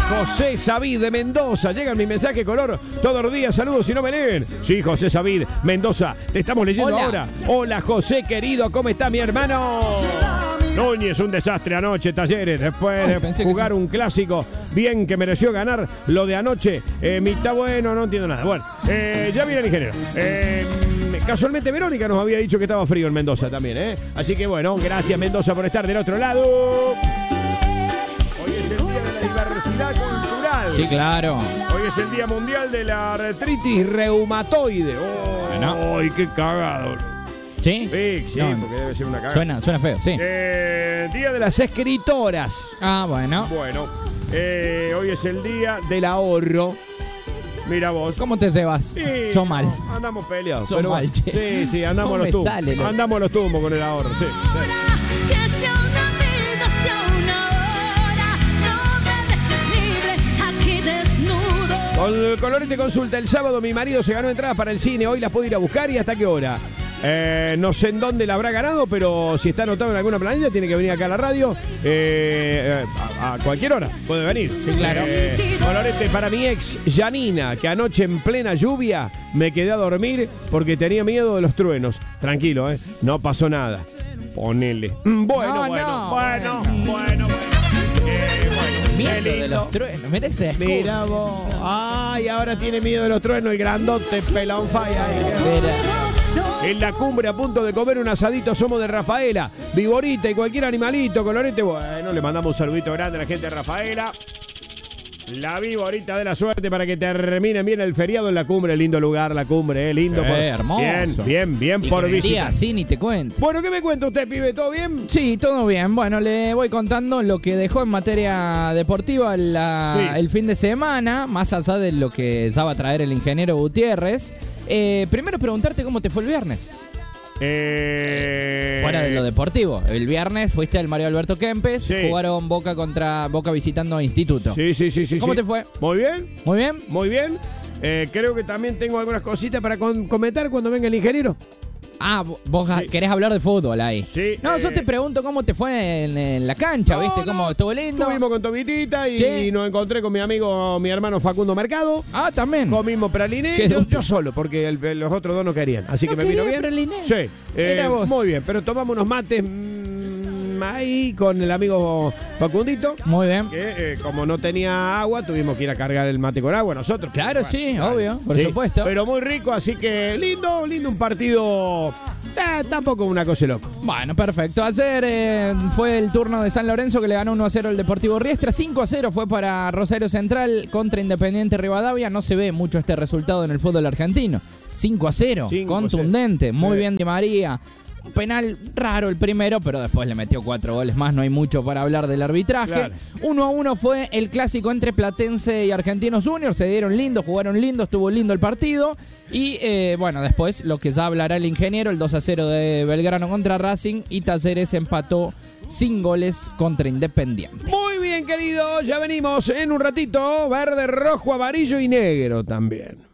José Savid de Mendoza. Llega mi mensaje color todos los días. Saludos si no me leen. Sí, José Savid, Mendoza. Te estamos leyendo ahora. Hola, José querido. ¿Cómo está mi hermano? Núñez, un desastre anoche, Talleres. Después de jugar un clásico, bien que mereció ganar lo de anoche. Mitad bueno, no entiendo nada. Bueno, ya viene el ingeniero. Casualmente Verónica nos había dicho que estaba frío en Mendoza también, ¿eh? Así que bueno, gracias Mendoza por estar del otro lado. Hoy es el día de la diversidad cultural. Sí, claro. Hoy es el día mundial de la artritis reumatoide. ¡Ay, qué cagado! ¿Sí? Sí, no, porque debe ser una cagada. Suena feo, sí. Día de las escritoras. Ah, bueno. Bueno, hoy es el día del ahorro. Mira vos. ¿Cómo te llevas? Sí, Yo mal. Andamos peleados. Yo mal, che. Sí, andamos los tumbos. Andamos los tumbos con el ahorro, sí. Que sea una vida, sea una hora, no me dejes libre aquí desnudo. Con el Colorete Consulta, el sábado mi marido se ganó entradas para el cine. Hoy las puedo ir a buscar. ¿Y hasta qué hora? No sé en dónde la habrá ganado, pero si está anotado en alguna planilla tiene que venir acá a la radio a cualquier hora puede venir. Sí, claro. Colorete para mi ex Janina, que anoche en plena lluvia me quedé a dormir porque tenía miedo de los truenos. Tranquilo, no pasó nada. Ponele. Bueno. Miedo de los truenos, mira ese excusa. Mira vos. Ay, ahora tiene miedo de los truenos el grandote pelón falla ahí. En la cumbre a punto de comer un asadito somos de Rafaela, Viborita y cualquier animalito, Colorete. Bueno, le mandamos un saludito grande a la gente de Rafaela. La Viborita de la suerte para que terminen bien el feriado en la cumbre. Lindo lugar, la cumbre, lindo. Hermoso. Bien por visitar. Sí, ni te cuento. Bueno, ¿qué me cuenta usted, pibe? ¿Todo bien? Sí, todo bien. Bueno, le voy contando lo que dejó en materia deportiva el fin de semana, más allá de lo que ya va a traer el ingeniero Gutiérrez. Primero preguntarte cómo te fue el viernes. Fuera de lo deportivo. El viernes fuiste al Mario Alberto Kempes, sí. Jugaron Boca visitando a Instituto. Sí. ¿Cómo te fue? Muy bien. Muy bien. Creo que también tengo algunas cositas para comentar cuando venga el ingeniero. Ah, vos querés hablar de fútbol ahí. Sí. No, yo te pregunto cómo te fue en la cancha, ¿viste? ¿Cómo estuvo lindo? Estuvimos con Tobitita y nos encontré con mi hermano Facundo Mercado. Ah, también. Comimos praliné. Yo solo, porque los otros dos no querían. Así que me vino bien. Praliné? Sí. Muy bien, pero tomamos unos mates ahí con el amigo Facundito. Muy bien. Que como no tenía agua, tuvimos que ir a cargar el mate con agua nosotros. Claro, sí, obvio, por supuesto. Pero muy rico, así que lindo un partido. Tampoco una cosa loca. Bueno, perfecto. Ayer fue el turno de San Lorenzo que le ganó 1-0 al Deportivo Riestra. 5-0 fue para Rosario Central contra Independiente Rivadavia. No se ve mucho este resultado en el fútbol argentino. 5-0, contundente. Muy bien Di María. Penal raro el primero, pero después le metió 4 goles más. No hay mucho para hablar del arbitraje. Claro. 1-1 fue el clásico entre Platense y Argentinos Juniors. Se dieron lindo, jugaron lindo, estuvo lindo el partido. Y bueno, después lo que ya hablará el ingeniero, el 2-0 de Belgrano contra Racing. Y Talleres empató sin goles contra Independiente. Muy bien, querido. Ya venimos en un ratito. Verde, rojo, amarillo y negro también.